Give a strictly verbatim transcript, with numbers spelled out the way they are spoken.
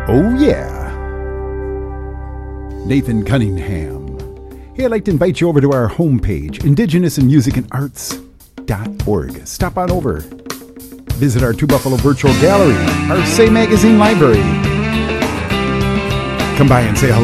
Oh, yeah. Nathan Cunningham. Hey, I'd like to invite you over to our homepage, indigenous in music and arts dot org. Stop on over. Visit our Two Buffalo Virtual Gallery, our Say Magazine Library. Come by and say hello.